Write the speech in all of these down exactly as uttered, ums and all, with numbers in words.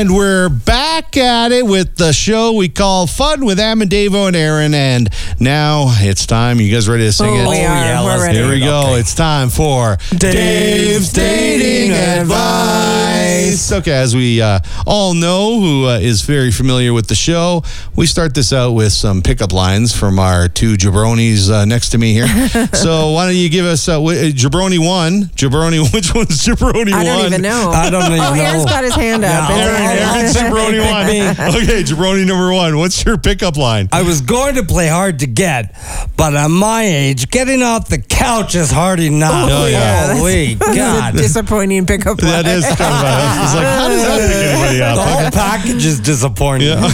And we're back at it with the show we call Fun with Amadavo and Aaron. And now it's time. You guys ready to sing oh, it? We are. yeah, We're ready. Here we go. Okay. It's time for Dave's Dating Advice. Okay, as we uh, all know, who uh, is very familiar with the show, we start this out with some pickup lines from our two jabronis uh, next to me here. So why don't you give us uh, w- jabroni one? Jabroni, which one's jabroni one? I don't even know. I don't even oh, know. Aaron's got his hand up. Yeah, Aaron, Aaron's jabroni one. Okay, jabroni number one. What's your pickup line? I was going to play hard to get, but at my age, getting off the couch is hard enough. Oh, yeah. Holy That's God. a disappointing pickup line. That is kind of a, it's like, how does that pick anybody The up? whole package is disappointing. Yeah.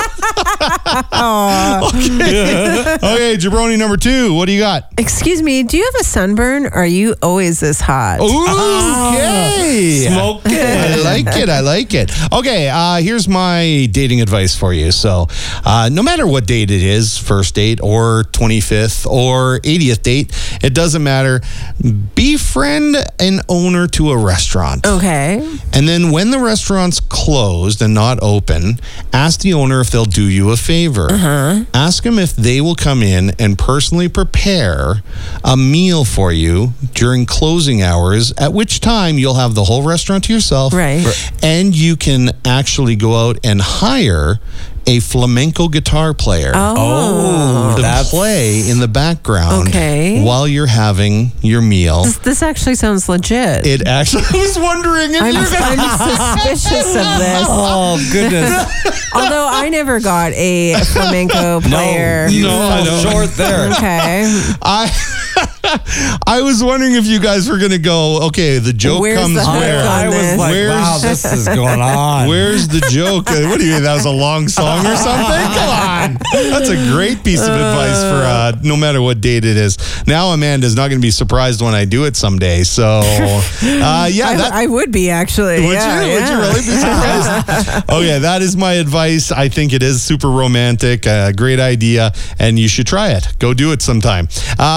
okay. okay, jabroni number two. What do you got? Excuse me, do you have a sunburn? Or are you always this hot? Okay. Smoke it. I like it. I like it. Okay, uh, here's my dating advice for you. So, uh, no matter what date it is, first date or twenty-fifth or eightieth date, it doesn't matter. Befriend an owner to a restaurant. Okay. And then when the restaurant's closed and not open, ask the owner if they'll do you a favor. Uh-huh. Ask them if they will come in and personally prepare a meal for you during closing hours, at which time you'll have the whole restaurant to yourself. Right. And you can actually go out and hire a flamenco guitar player Oh. to that's- play in the background Okay. while you're having your meal. This, this actually sounds legit. It actually, I was wondering if I'm, you're gonna I'm suspicious of this. Oh, goodness. Although I never got a flamenco player. You No, I fell don't. short there. Okay. I I was wondering if you guys were gonna go, okay, the joke Where's comes the hook where? on I was this? like, Where's- wow, this is going on. Where's the joke? Uh, What do you mean, that was a long song or something? Come on. That's a great piece of advice for uh, no matter what date it is. Now Amanda's not going to be surprised when I do it someday. So, uh, yeah. I, that, I would be actually. Would yeah, you? yeah. Would you really be surprised? Okay, that is my advice. I think it is super romantic, a great idea, and you should try it. Go do it sometime. Uh,